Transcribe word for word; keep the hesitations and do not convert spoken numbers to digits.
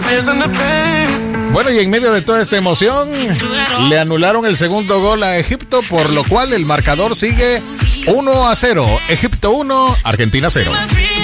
Bueno, y en medio de toda esta emoción, le anularon el segundo gol a Egipto, por lo cual el marcador sigue uno a cero. Egipto uno, Argentina cero.